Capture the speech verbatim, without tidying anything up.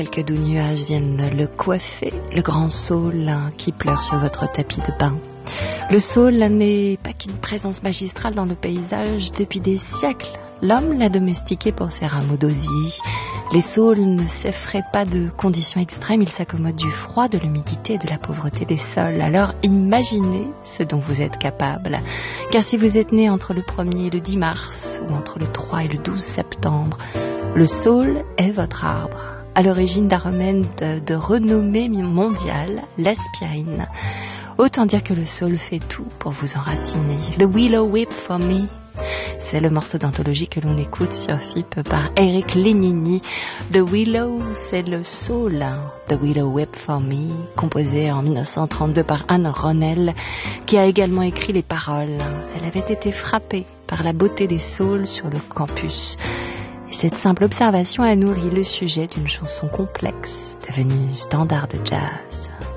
Quelques doux nuages viennent le coiffer, le grand saule qui pleure sur votre tapis de bain. Le saule n'est pas qu'une présence magistrale dans le paysage depuis des siècles. L'homme l'a domestiqué pour ses rameaux d'osier. Les saules ne s'effraient pas de conditions extrêmes, ils s'accommodent du froid, de l'humidité et de la pauvreté des sols. Alors imaginez ce dont vous êtes capable. Car si vous êtes né entre le premier et le dix mars, ou entre le trois et le douze septembre, le saule est votre arbre. À l'origine d'un remède de, de renommée mondiale, l'aspirine. Autant dire que le saule fait tout pour vous enraciner. The Willow Whip for Me, c'est le morceau d'anthologie que l'on écoute sur F I P par Eric Lénini. The Willow, c'est le saule. The Willow Whip for Me, composé en dix-neuf cent trente-deux par Anne Ronell, qui a également écrit les paroles. Elle avait été frappée par la beauté des saules sur le campus. Et cette simple observation a nourri le sujet d'une chanson complexe, devenue standard de jazz.